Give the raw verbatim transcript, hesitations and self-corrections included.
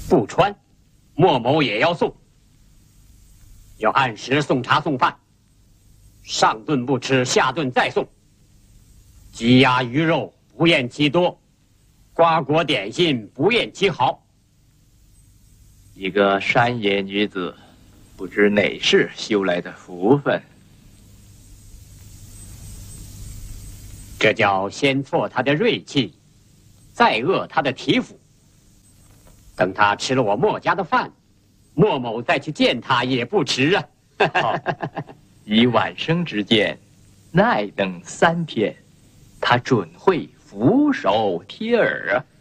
不穿，莫某也要送。要按时送茶送饭，上顿不吃，下顿再送。鸡鸭鱼肉不厌其多，瓜果点心不厌其好。 一个山野女子，不知哪世修来的福分。 这叫先挫他的锐气，再遏他的体肤。等他吃了我莫家的饭，莫某再去见他也不迟啊。 好，以晚生之见，耐等三天，他准会俯首帖耳啊。